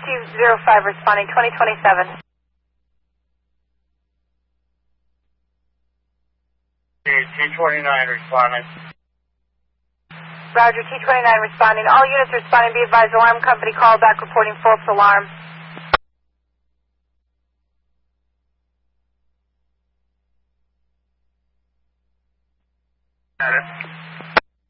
T-05 responding, 2027. T-29 responding. Roger, T-29 responding. All units responding, be advised, alarm company call back reporting false alarm. Got it.